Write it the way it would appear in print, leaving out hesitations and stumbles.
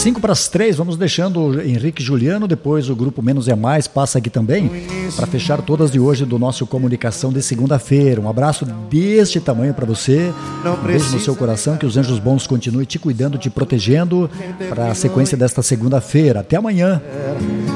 5 para as 3, vamos deixando o Henrique e Juliano, depois o grupo Menos é Mais passa aqui também, para fechar todas de hoje do nosso Comunicação de segunda-feira. Um abraço deste tamanho para você, um beijo no seu coração, que os anjos bons continuem te cuidando, te protegendo, para a sequência desta segunda-feira. Até amanhã.